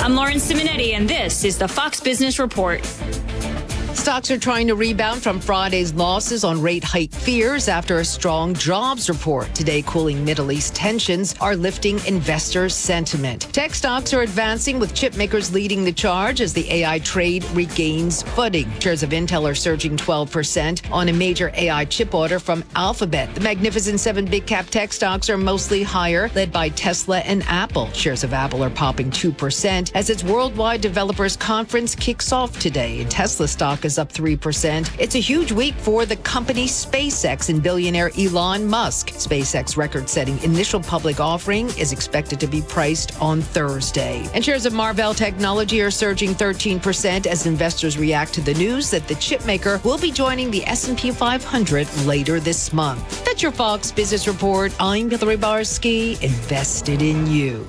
I'm Lauren Simonetti, and this is the Fox Business Report. Stocks are trying to rebound from Friday's losses on rate hike fears after a strong jobs report. Today, cooling Middle East tensions are lifting investor sentiment. Tech stocks are advancing, with chip makers leading the charge as the AI trade regains footing. Shares of Intel are surging 12% on a major AI chip order from Alphabet. The Magnificent Seven big cap tech stocks are mostly higher, led by Tesla and Apple. Shares of Apple are popping 2% as its Worldwide Developers Conference kicks off today. Tesla stock is up 3%. It's a huge week for the company SpaceX and billionaire Elon Musk. SpaceX record-setting initial public offering is expected to be priced on Thursday. And shares of Marvell Technology are surging 13% as investors react to the news that the chipmaker will be joining the S&P 500 later this month. That's your Fox Business Report. I'm Hillary Barsky, invested in you.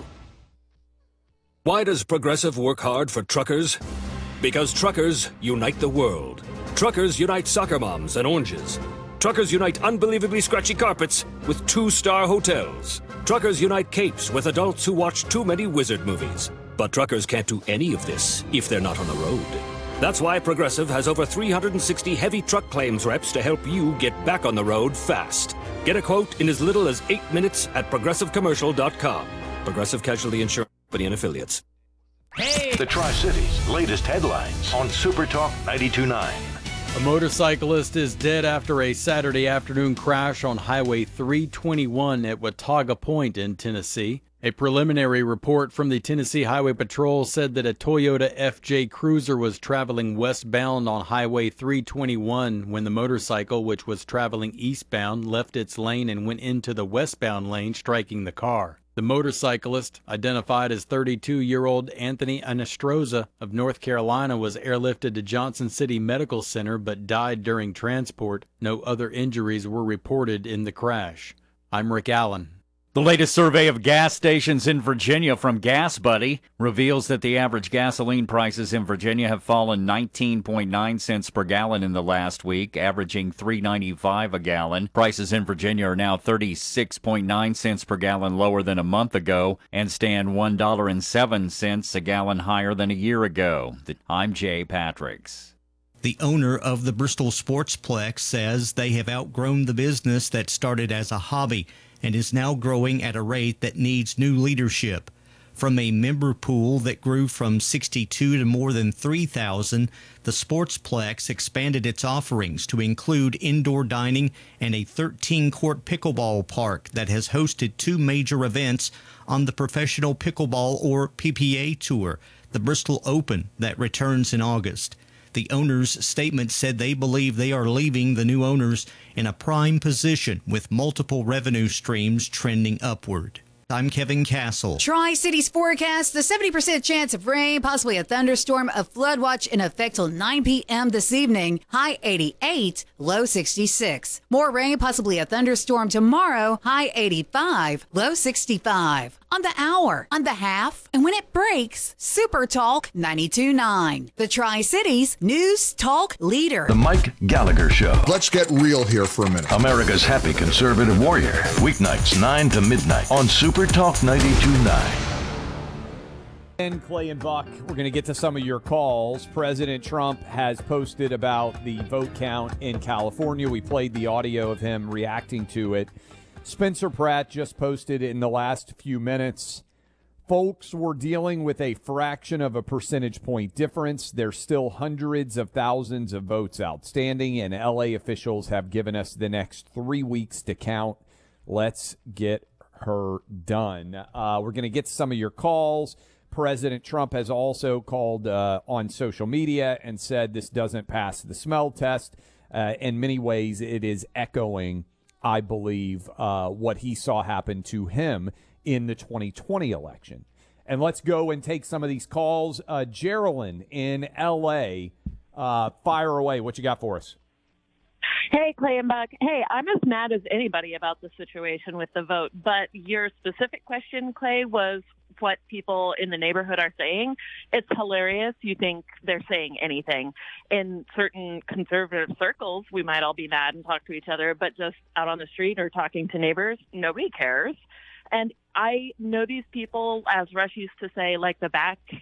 Why does Progressive work hard for truckers? Because truckers unite the world. Truckers unite soccer moms and oranges. Truckers unite unbelievably scratchy carpets with 2-star hotels. Truckers unite capes with adults who watch too many wizard movies. But truckers can't do any of this if they're not on the road. That's why Progressive has over 360 heavy truck claims reps to help you get back on the road fast. Get a quote in as little as 8 minutes at progressivecommercial.com. Progressive Casualty Insurance Company and Affiliates. Hey! The Tri-Cities' latest headlines on Super Talk 92.9. A motorcyclist is dead after a Saturday afternoon crash on Highway 321 at Watauga Point in Tennessee. A preliminary report from the Tennessee Highway Patrol said that a Toyota FJ Cruiser was traveling westbound on Highway 321 when the motorcycle, which was traveling eastbound, left its lane and went into the westbound lane, striking the car. The motorcyclist, identified as 32-year-old Anthony Anestroza of North Carolina, was airlifted to Johnson City Medical Center but died during transport. No other injuries were reported in the crash. I'm Rick Allen. The latest survey of gas stations in Virginia from Gas Buddy reveals that the average gasoline prices in Virginia have fallen 19.9 cents per gallon in the last week, averaging $3.95 a gallon. Prices in Virginia are now 36.9 cents per gallon lower than a month ago and stand $1.07 a gallon higher than a year ago. I'm Jay Patricks. The owner of the Bristol Sportsplex says they have outgrown the business that started as a hobby and is now growing at a rate that needs new leadership. From a member pool that grew from 62 to more than 3,000, the Sportsplex expanded its offerings to include indoor dining and a 13-court pickleball park that has hosted 2 major events on the Professional Pickleball or PPA Tour, the Bristol Open that returns in August. The owner's statement said they believe they are leaving the new owners in a prime position with multiple revenue streams trending upward. I'm Kevin Castle. Tri-Cities forecast, the 70% chance of rain, possibly a thunderstorm, a flood watch in effect till 9 p.m. this evening. High 88, low 66. More rain, possibly a thunderstorm tomorrow. High 85, low 65. On the hour, on the half, and when it breaks, Super Talk 92.9. The Tri-Cities News Talk Leader. The Mike Gallagher Show. Let's get real here for a minute. America's happy conservative warrior. Weeknights 9 to midnight on Super Talk 92.9. And Clay and Buck, we're going to get to some of your calls. President Trump has posted about the vote count in California. We played the audio of him reacting to it. Spencer Pratt just posted in the last few minutes. Folks, we're dealing with a fraction of a percentage point difference. There's still hundreds of thousands of votes outstanding, and LA officials have given us the next 3 weeks to count. Let's get her done. We're going to get to some of your calls. President Trump has also called on social media and said this doesn't pass the smell test. In many ways, it is echoing, I believe, what he saw happen to him in the 2020 election. And let's go and take some of these calls. Geraldine in L.A., fire away. What you got for us? Hey, Clay and Buck. Hey, I'm as mad as anybody about the situation with the vote. But your specific question, Clay, was what people in the neighborhood are saying. It's hilarious. You think they're saying anything. In certain conservative circles, we might all be mad and talk to each other, but just out on the street or talking to neighbors, nobody cares. And I know these people, as Rush used to say, like the back